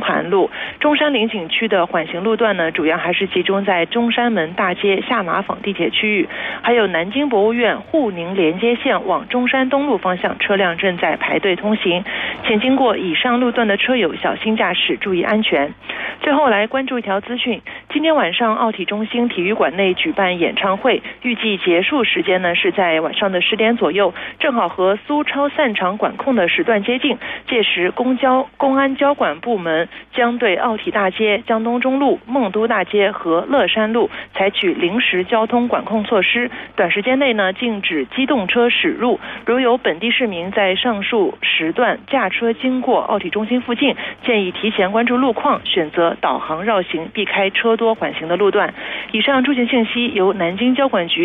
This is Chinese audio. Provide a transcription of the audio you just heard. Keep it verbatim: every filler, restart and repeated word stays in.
盘路。中山陵景区的缓行路段呢，主要还是集中在中山门大街下马坊地铁区域，还有南京博物院沪宁连接线往中山东路方向车辆正在排队通行，请经过以上路段的车友小心驾驶，注意安全。最后来关注一条资讯，今天晚上奥体中心体育馆内举办演唱会，预计结束时间呢是在晚上的十点左右，正好和苏超散场管控的时段接近，届时公交公安交管部门将对奥体大街、江东中路、孟都大街和乐山路采取临时交通管控措施，短时间内呢禁止机动车驶入，如有本地市民在上述时段驾车经过奥体中心附近，建议提前关注路况，选择导航绕行，避开车多缓行的路段。以上出行信息由南京交管局